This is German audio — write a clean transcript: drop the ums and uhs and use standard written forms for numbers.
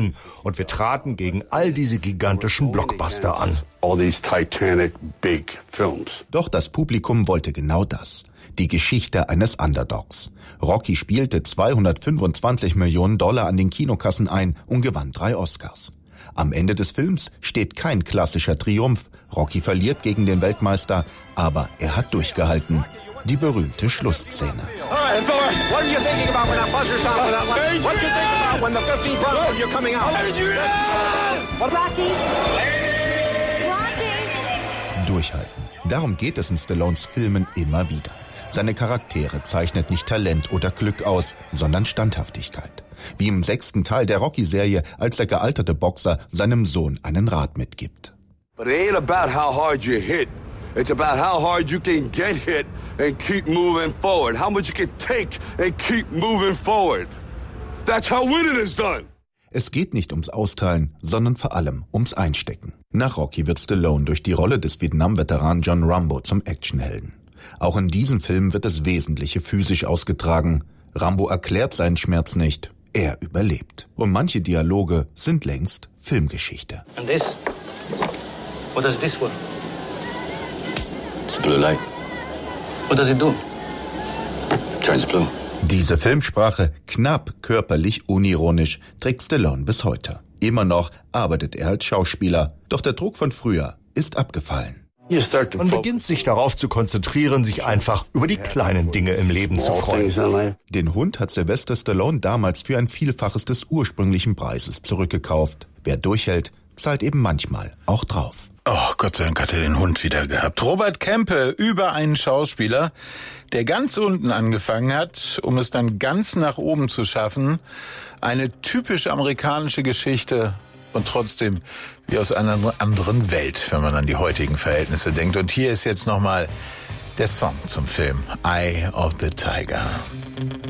halten. Und wir traten gegen all diese gigantischen Blockbuster an. Doch das Publikum wollte genau das. Die Geschichte eines Underdogs. Rocky spielte $225 Millionen an den Kinokassen ein und gewann 3 Oscars. Am Ende des Films steht kein klassischer Triumph. Rocky verliert gegen den Weltmeister, aber er hat durchgehalten. Die berühmte Schlussszene. Durchhalten. Darum geht es in Stallones Filmen immer wieder. Seine Charaktere zeichnet nicht Talent oder Glück aus, sondern Standhaftigkeit. Wie im 6. Teil der Rocky-Serie, als der gealterte Boxer seinem Sohn einen Rat mitgibt. But it ain't about how hard you hit. It's about how hard you can get hit and keep moving forward. How much you can take and keep moving forward. That's how winning is done. Es geht nicht ums Austeilen, sondern vor allem ums Einstecken. Nach Rocky wird Stallone durch die Rolle des Vietnam-Veteranen John Rambo zum Actionhelden. Auch in diesem Film wird das Wesentliche physisch ausgetragen. Rambo erklärt seinen Schmerz nicht, er überlebt. Und manche Dialoge sind längst Filmgeschichte. And this? What does this for? It's a blue light. What does it do? Turns blue. Diese Filmsprache, knapp körperlich unironisch, trägt Stallone bis heute. Immer noch arbeitet er als Schauspieler, doch der Druck von früher ist abgefallen. Man beginnt sich darauf zu konzentrieren, sich einfach über die kleinen Dinge im Leben zu freuen. Den Hund hat Sylvester Stallone damals für ein Vielfaches des ursprünglichen Preises zurückgekauft. Wer durchhält, zahlt eben manchmal auch drauf. Oh, Gott sei Dank hat er den Hund wieder gehabt. Robert Kempe über einen Schauspieler, der ganz unten angefangen hat, um es dann ganz nach oben zu schaffen. Eine typisch amerikanische Geschichte und trotzdem wie aus einer anderen Welt, wenn man an die heutigen Verhältnisse denkt. Und hier ist jetzt nochmal der Song zum Film Eye of the Tiger.